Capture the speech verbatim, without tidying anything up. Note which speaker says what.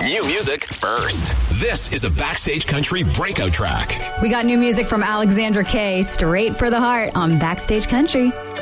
Speaker 1: New music first. This is a Backstage Country breakout track.
Speaker 2: We got new music from Alexandra Kay, Straight for the Heart on Backstage Country.